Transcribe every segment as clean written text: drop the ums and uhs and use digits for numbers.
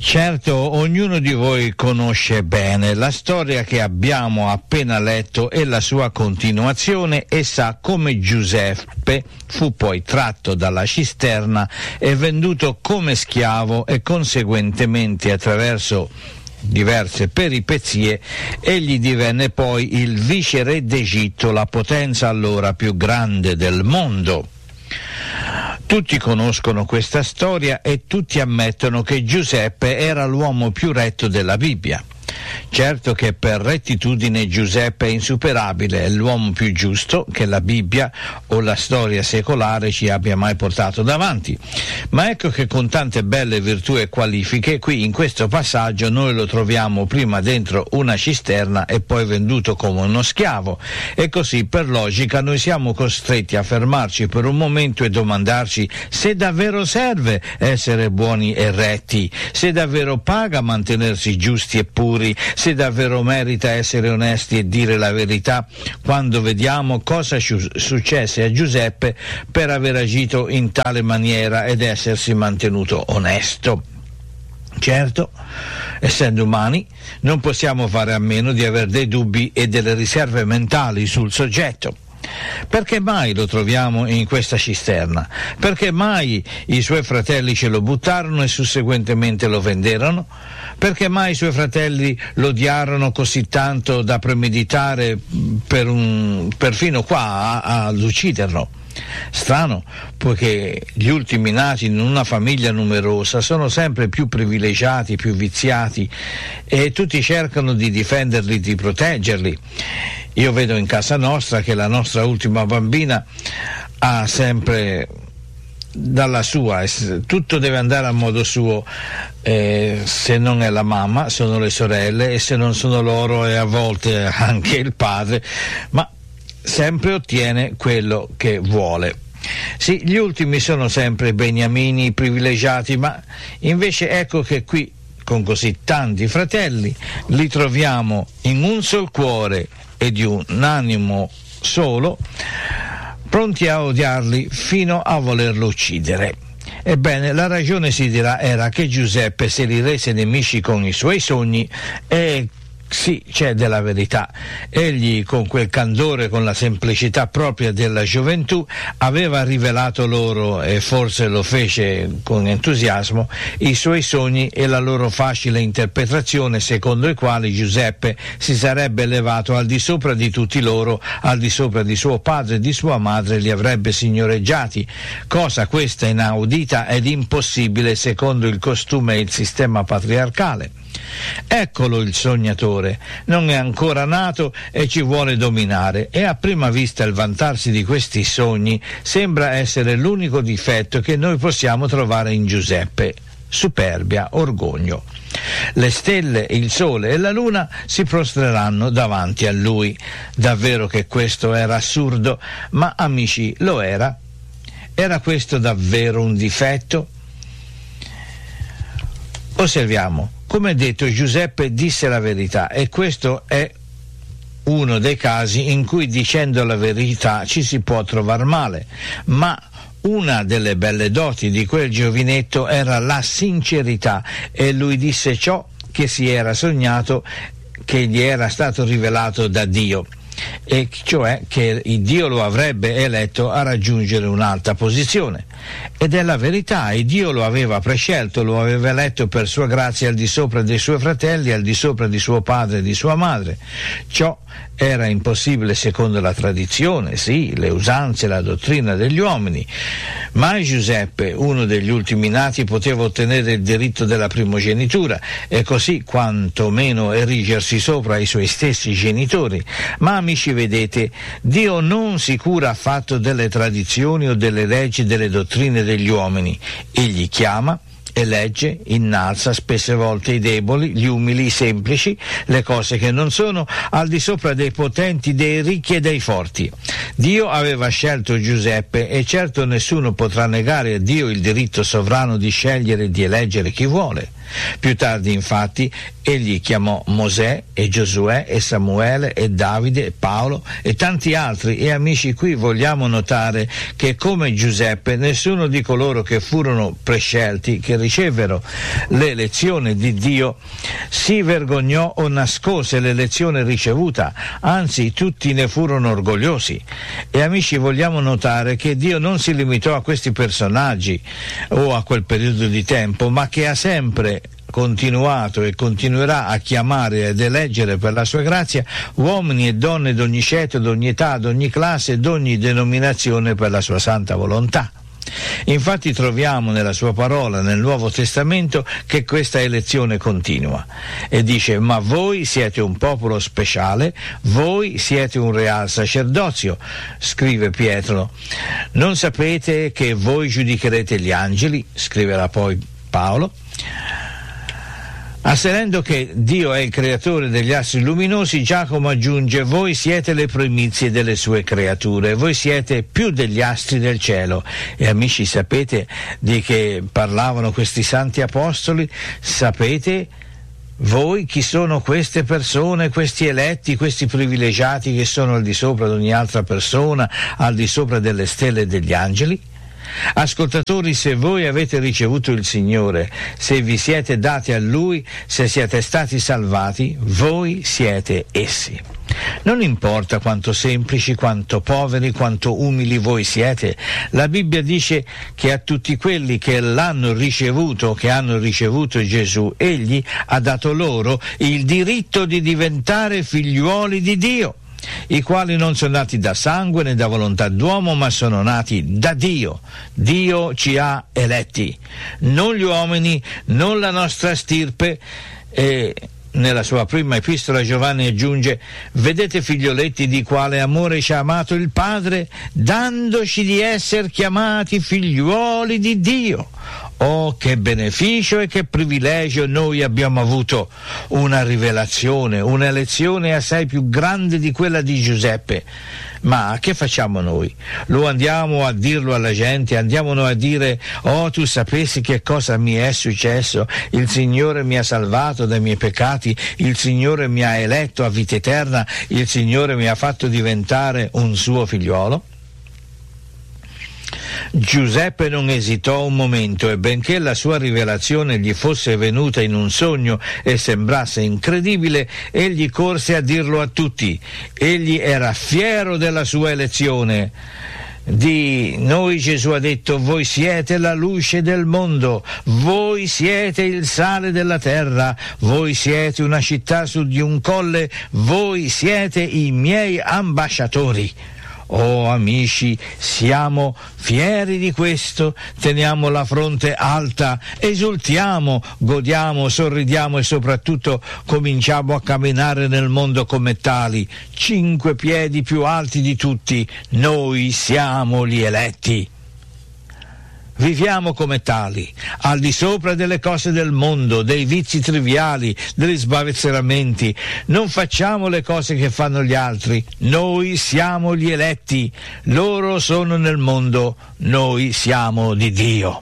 Certo, ognuno di voi conosce bene la storia che abbiamo appena letto e la sua continuazione e sa come Giuseppe fu poi tratto dalla cisterna e venduto come schiavo e conseguentemente attraverso diverse peripezie egli divenne poi il viceré d'Egitto, la potenza allora più grande del mondo. Tutti conoscono questa storia e tutti ammettono che Giuseppe era l'uomo più retto della Bibbia. Certo che per rettitudine Giuseppe è insuperabile, è l'uomo più giusto che la Bibbia o la storia secolare ci abbia mai portato davanti. Ma ecco che con tante belle virtù e qualifiche, qui in questo passaggio noi lo troviamo prima dentro una cisterna e poi venduto come uno schiavo. E così per logica noi siamo costretti a fermarci per un momento e domandarci se davvero serve essere buoni e retti, se davvero paga mantenersi giusti e puri, se davvero merita essere onesti e dire la verità, quando vediamo cosa successe a Giuseppe per aver agito in tale maniera ed essersi mantenuto onesto. Certo, essendo umani, non possiamo fare a meno di avere dei dubbi e delle riserve mentali sul soggetto. Perché mai lo troviamo in questa cisterna? Perché mai i suoi fratelli ce lo buttarono e susseguentemente lo venderono? Perché mai i suoi fratelli lo odiarono così tanto da premeditare perfino qua ad ucciderlo? Strano, poiché gli ultimi nati in una famiglia numerosa sono sempre più privilegiati, più viziati e tutti cercano di difenderli, di proteggerli. Io vedo in casa nostra che la nostra ultima bambina ha sempre dalla sua, tutto deve andare a modo suo, se non è la mamma sono le sorelle e se non sono loro è a volte anche il padre, ma sempre ottiene quello che vuole. Sì, gli ultimi sono sempre beniamini, privilegiati, ma invece ecco che qui con così tanti fratelli li troviamo in un sol cuore e di un animo solo, pronti a odiarli fino a volerlo uccidere. Ebbene, la ragione si dirà era che Giuseppe se li rese nemici con i suoi sogni e sì, c'è della verità. Egli, con quel candore, con la semplicità propria della gioventù, aveva rivelato loro, e forse lo fece con entusiasmo, i suoi sogni e la loro facile interpretazione, secondo i quali Giuseppe si sarebbe elevato al di sopra di tutti loro, al di sopra di suo padre e di sua madre, li avrebbe signoreggiati, cosa questa inaudita ed impossibile secondo il costume e il sistema patriarcale. Eccolo il sognatore, non è ancora nato e ci vuole dominare, e a prima vista il vantarsi di questi sogni sembra essere l'unico difetto che noi possiamo trovare in Giuseppe: superbia, orgoglio. Le stelle, il sole e la luna si prostreranno davanti a lui. Davvero che questo era assurdo, ma amici, lo era? Era questo davvero un difetto? Osserviamo. Come detto, Giuseppe disse la verità e questo è uno dei casi in cui dicendo la verità ci si può trovare male, ma una delle belle doti di quel giovinetto era la sincerità e lui disse ciò che si era sognato, che gli era stato rivelato da Dio, e cioè che Dio lo avrebbe eletto a raggiungere un'alta posizione. Ed è la verità, e Dio lo aveva prescelto, lo aveva eletto per sua grazia al di sopra dei suoi fratelli, al di sopra di suo padre e di sua madre. Ciò era impossibile secondo la tradizione, sì, le usanze, la dottrina degli uomini. Mai Giuseppe, uno degli ultimi nati, poteva ottenere il diritto della primogenitura e così quantomeno erigersi sopra i suoi stessi genitori. Ma amici, vedete, Dio non si cura affatto delle tradizioni o delle leggi, delle dottrine degli uomini. Egli chiama, elegge, innalza spesse volte i deboli, gli umili, i semplici, le cose che non sono, al di sopra dei potenti, dei ricchi e dei forti. Dio aveva scelto Giuseppe e certo nessuno potrà negare a Dio il diritto sovrano di scegliere e di eleggere chi vuole. Più tardi, infatti, Egli chiamò Mosè e Giosuè e Samuele e Davide e Paolo e tanti altri, e amici, qui vogliamo notare che come Giuseppe nessuno di coloro che furono prescelti, che ricevero l'elezione di Dio, si vergognò o nascose l'elezione ricevuta, anzi tutti ne furono orgogliosi. E amici, vogliamo notare che Dio non si limitò a questi personaggi o a quel periodo di tempo, ma che ha sempre continuato e continuerà a chiamare ed eleggere per la sua grazia uomini e donne d'ogni ceto, d'ogni età, d'ogni classe, d'ogni denominazione per la sua santa volontà. Infatti troviamo nella sua parola, nel Nuovo Testamento, che questa elezione continua e dice: ma voi siete un popolo speciale, voi siete un real sacerdozio, scrive Pietro. Non sapete che voi giudicherete gli angeli, scriverà poi Paolo. Asserendo che Dio è il creatore degli astri luminosi, Giacomo aggiunge: voi siete le primizie delle sue creature, voi siete più degli astri del cielo. E amici, sapete di che parlavano questi santi apostoli? Sapete voi chi sono queste persone, questi eletti, questi privilegiati che sono al di sopra di ogni altra persona, al di sopra delle stelle e degli angeli? Ascoltatori, se voi avete ricevuto il Signore, se vi siete dati a Lui, se siete stati salvati, voi siete essi. Non importa quanto semplici, quanto poveri, quanto umili voi siete, la Bibbia dice che a tutti quelli che l'hanno ricevuto, che hanno ricevuto Gesù, Egli ha dato loro il diritto di diventare figliuoli di Dio, i quali non sono nati da sangue né da volontà d'uomo, ma sono nati da Dio. Dio ci ha eletti, non gli uomini, non la nostra stirpe. E nella sua prima epistola Giovanni aggiunge: vedete, figlioletti, di quale amore ci ha amato il Padre, dandoci di essere chiamati figliuoli di Dio. Oh, che beneficio e che privilegio noi abbiamo avuto! Una rivelazione, un'elezione assai più grande di quella di Giuseppe. Ma che facciamo noi? Lo andiamo a dirlo alla gente? Andiamo a dire: oh, tu sapessi che cosa mi è successo? Il Signore mi ha salvato dai miei peccati, il Signore mi ha eletto a vita eterna, il Signore mi ha fatto diventare un suo figliuolo? Giuseppe non esitò un momento, e benché la sua rivelazione gli fosse venuta in un sogno e sembrasse incredibile, egli corse a dirlo a tutti. Egli era fiero della sua elezione. Di noi Gesù ha detto: voi siete la luce del mondo, voi siete il sale della terra, voi siete una città su di un colle, voi siete i miei ambasciatori. Oh amici, siamo fieri di questo, teniamo la fronte alta, esultiamo, godiamo, sorridiamo e soprattutto cominciamo a camminare nel mondo come tali, 5 piedi più alti di tutti. Noi siamo gli eletti. Viviamo come tali, al di sopra delle cose del mondo, dei vizi triviali, degli sbavazzeramenti. Non facciamo le cose che fanno gli altri. Noi siamo gli eletti. Loro sono nel mondo, noi siamo di Dio.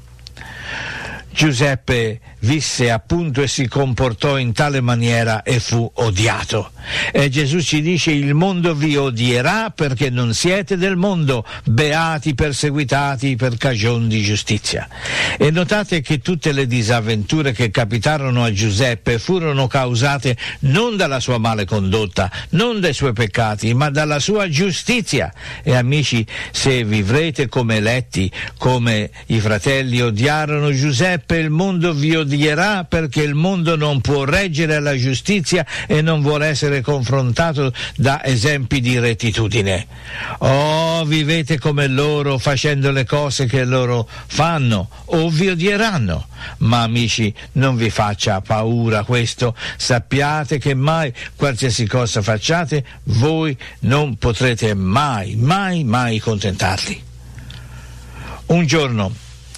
Giuseppe visse appunto e si comportò in tale maniera e fu odiato. E Gesù ci dice: il mondo vi odierà perché non siete del mondo, beati perseguitati per cagion di giustizia. E notate che tutte le disavventure che capitarono a Giuseppe furono causate non dalla sua male condotta, non dai suoi peccati, ma dalla sua giustizia. E amici, se vivrete come eletti, come i fratelli odiarono Giuseppe, il mondo vi odierà perché il mondo non può reggere alla giustizia e non vuole essere confrontato da esempi di rettitudine. Oh, vivete come loro, facendo le cose che loro fanno, o vi odieranno. Ma amici, non vi faccia paura questo, sappiate che mai, qualsiasi cosa facciate, voi non potrete mai contentarli. Un giorno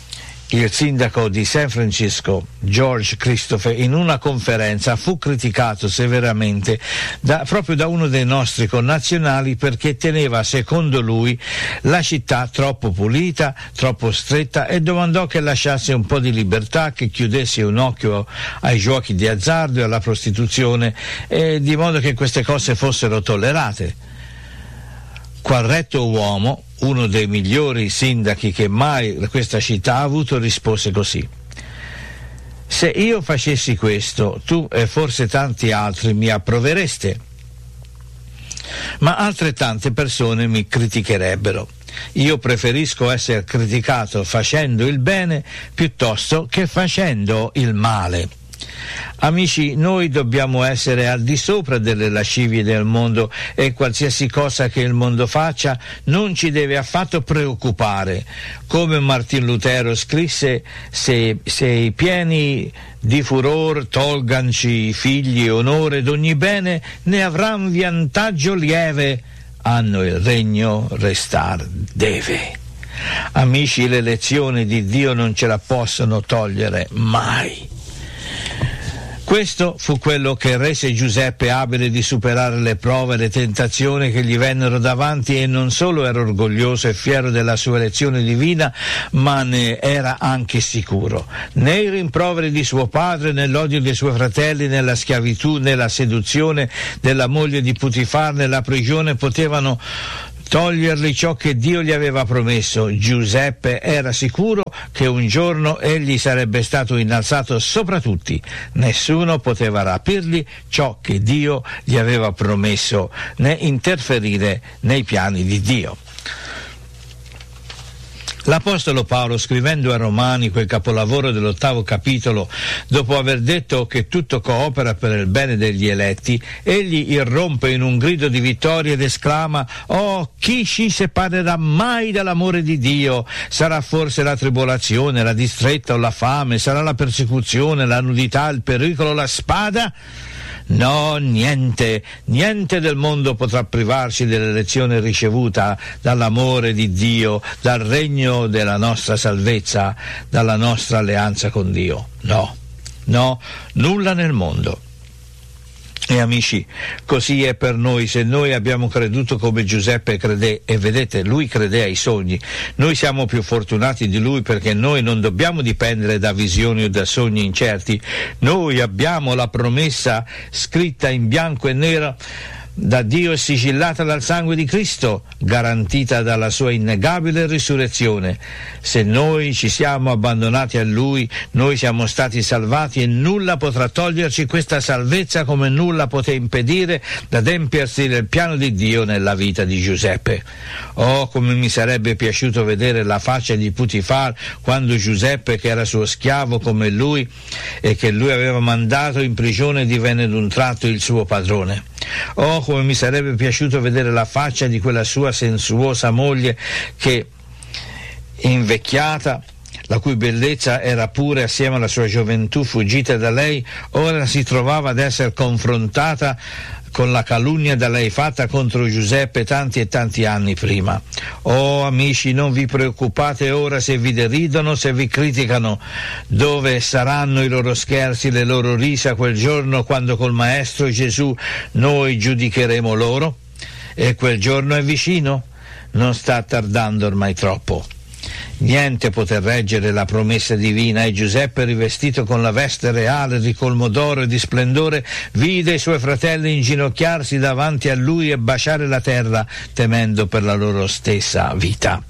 il sindaco di San Francisco, George Christopher, in una conferenza fu criticato severamente proprio da uno dei nostri connazionali perché teneva, secondo lui, la città troppo pulita, troppo stretta, e domandò che lasciasse un po' di libertà, che chiudesse un occhio ai giochi di azzardo e alla prostituzione, di modo che queste cose fossero tollerate. Qual retto uomo, uno dei migliori sindaci che mai questa città ha avuto, rispose così: se io facessi questo, tu e forse tanti altri mi approvereste, ma altrettante persone mi criticherebbero. Io preferisco essere criticato facendo il bene piuttosto che facendo il male. Amici, noi dobbiamo essere al di sopra delle lascivie del mondo, e qualsiasi cosa che il mondo faccia non ci deve affatto preoccupare. Come Martin Lutero scrisse: se i pieni di furor tolganci figli e onore d'ogni bene, ne avran vantaggio lieve, hanno il regno restar deve. Amici, le lezioni di Dio non ce la possono togliere mai. Questo fu quello che rese Giuseppe abile di superare le prove e le tentazioni che gli vennero davanti, e non solo era orgoglioso e fiero della sua elezione divina, ma ne era anche sicuro. Né i rimproveri di suo padre, né l'odio dei suoi fratelli, né la schiavitù, né la seduzione della moglie di Putifar, né la prigione potevano togliergli ciò che Dio gli aveva promesso. Giuseppe era sicuro che un giorno egli sarebbe stato innalzato sopra tutti. Nessuno poteva rapirgli ciò che Dio gli aveva promesso, né interferire nei piani di Dio. L'Apostolo Paolo, scrivendo a Romani quel capolavoro dell'8° capitolo, dopo aver detto che tutto coopera per il bene degli eletti, egli irrompe in un grido di vittoria ed esclama: «Oh, chi ci separerà mai dall'amore di Dio? Sarà forse la tribolazione, la distretta o la fame? Sarà la persecuzione, la nudità, il pericolo, la spada?» No, niente del mondo potrà privarci dell'elezione ricevuta dall'amore di Dio, dal regno della nostra salvezza, dalla nostra alleanza con Dio. No, nulla nel mondo. E amici, così è per noi. Se noi abbiamo creduto come Giuseppe credé, e vedete, lui credé ai sogni, noi siamo più fortunati di lui, perché noi non dobbiamo dipendere da visioni o da sogni incerti. Noi abbiamo la promessa scritta in bianco e nero da Dio e sigillata dal sangue di Cristo, garantita dalla sua innegabile risurrezione. Se noi ci siamo abbandonati a Lui, noi siamo stati salvati, e nulla potrà toglierci questa salvezza, come nulla poté impedire d'adempiersi del piano di Dio nella vita di Giuseppe. Oh, come mi sarebbe piaciuto vedere la faccia di Putifar quando Giuseppe, che era suo schiavo come lui e che lui aveva mandato in prigione, divenne d'un tratto il suo padrone. Oh, come mi sarebbe piaciuto vedere la faccia di quella sua sensuosa moglie che, invecchiata, la cui bellezza era pure assieme alla sua gioventù fuggita da lei, ora si trovava ad essere confrontata con la calunnia da lei fatta contro Giuseppe tanti e tanti anni prima. Oh amici, non vi preoccupate ora se vi deridono, se vi criticano. Dove saranno i loro scherzi, le loro risa quel giorno, quando col Maestro Gesù noi giudicheremo loro? E quel giorno è vicino? Non sta tardando ormai troppo. Niente poté reggere la promessa divina, e Giuseppe, rivestito con la veste reale di colmo d'oro e di splendore, vide i suoi fratelli inginocchiarsi davanti a lui e baciare la terra, temendo per la loro stessa vita.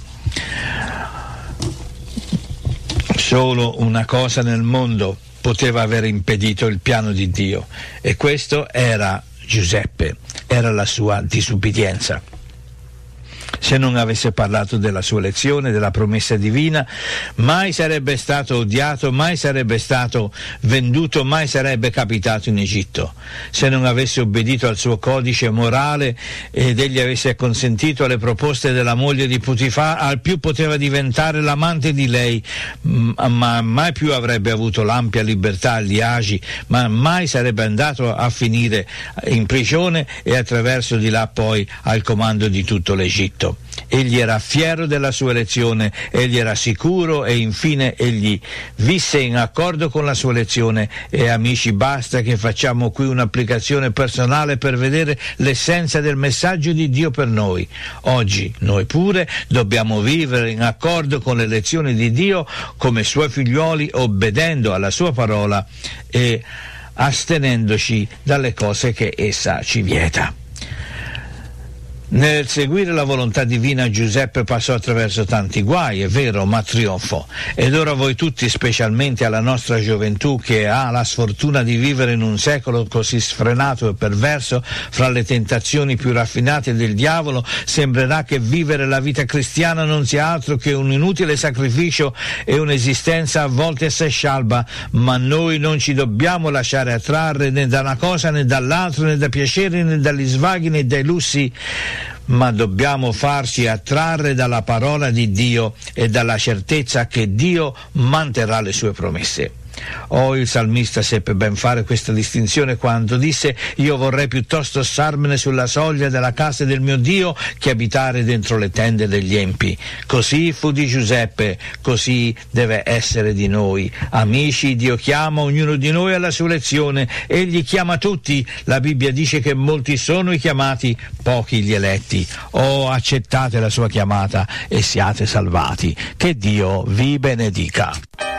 Solo una cosa nel mondo poteva aver impedito il piano di Dio, e questo era Giuseppe, era la sua disubbidienza. Se non avesse parlato della sua elezione, della promessa divina, mai sarebbe stato odiato, mai sarebbe stato venduto, mai sarebbe capitato in Egitto. Se non avesse obbedito al suo codice morale ed egli avesse acconsentito alle proposte della moglie di Putifar, al più poteva diventare l'amante di lei, ma mai più avrebbe avuto l'ampia libertà agli agi, ma mai sarebbe andato a finire in prigione e attraverso di là poi al comando di tutto l'Egitto. eletto. Egli era fiero della sua elezione, egli era sicuro e infine egli visse in accordo con la sua elezione. E amici, basta che facciamo qui un'applicazione personale per vedere l'essenza del messaggio di Dio per noi. Oggi noi pure dobbiamo vivere in accordo con l'elezione di Dio come suoi figliuoli, obbedendo alla sua parola e astenendoci dalle cose che essa ci vieta. Nel seguire la volontà divina Giuseppe passò attraverso tanti guai, è vero, ma trionfò. Ed ora voi tutti, specialmente alla nostra gioventù che ha la sfortuna di vivere in un secolo così sfrenato e perverso, fra le tentazioni più raffinate del diavolo, sembrerà che vivere la vita cristiana non sia altro che un inutile sacrificio e un'esistenza a volte assai scialba, ma noi non ci dobbiamo lasciare attrarre né da una cosa né dall'altra, né da piaceri né dagli svaghi né dai lussi, ma dobbiamo farci attrarre dalla parola di Dio e dalla certezza che Dio manterrà le sue promesse. Il salmista seppe ben fare questa distinzione quando disse: io vorrei piuttosto starmene sulla soglia della casa del mio Dio che abitare dentro le tende degli empi. Così fu di Giuseppe, così deve essere di noi. Amici, Dio chiama ognuno di noi alla sua elezione, egli chiama tutti. La Bibbia dice che molti sono i chiamati, pochi gli eletti. Accettate la sua chiamata e siate salvati. Che Dio vi benedica.